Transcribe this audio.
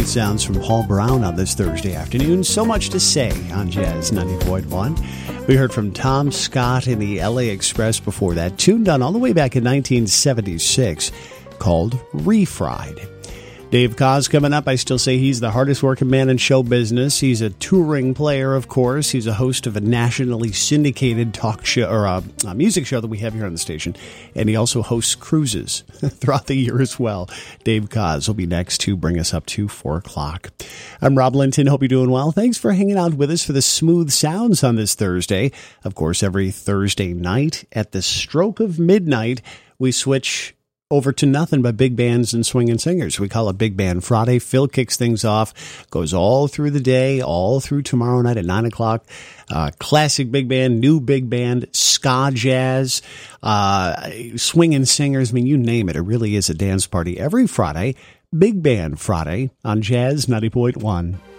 sounds from Paul Brown on this Thursday afternoon. So much to say on Jazz 90.1. We heard from Tom Scott in the LA Express before that, tune done all the way back in 1976, called Refried. Dave Koz coming up. I still say he's the hardest working man in show business. He's a touring player, of course. He's a host of a nationally syndicated talk show or a music show that we have here on the station. And he also hosts cruises throughout the year as well. Dave Koz will be next to bring us up to 4 o'clock. I'm Rob Linton. Hope you're doing well. Thanks for hanging out with us for the smooth sounds on this Thursday. Of course, every Thursday night at the stroke of midnight, we switch over to nothing but big bands and swinging singers. We call it Big Band Friday. Phil kicks things off, goes all through the day, all through tomorrow night at 9 o'clock. Classic big band, new big band, ska jazz, swinging singers. I mean, you name it. It really is a dance party every Friday. Big Band Friday on Jazz 90.1.